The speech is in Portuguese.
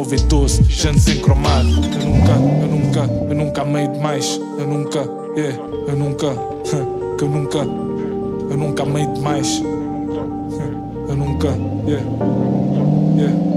V12, jantes em cromado. Eu nunca amei demais. Eu nunca amei demais. Eu nunca